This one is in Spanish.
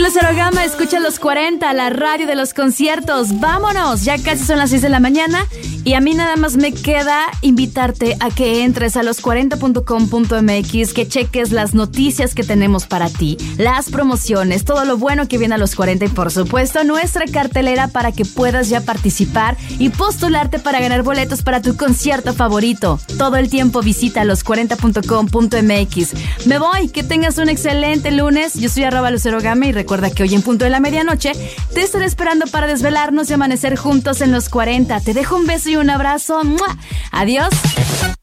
Lucero Gama, escucha los 40, la radio de los conciertos. ¡Vámonos! Ya casi son las 6 de la mañana y a mí nada más me queda invitarte a que entres a los40.com.mx, que cheques las noticias que tenemos para ti, las promociones, todo lo bueno que viene a los 40 y por supuesto nuestra cartelera para que puedas ya participar y postularte para ganar boletos para tu concierto favorito. Todo el tiempo visita los40.com.mx. Me voy, que tengas un excelente lunes. Yo soy @Lucero Gama y recuerda que hoy en punto de la medianoche te estaré esperando para desvelarnos y amanecer juntos en los 40. Te dejo un beso y un abrazo. ¡Mua! Adiós.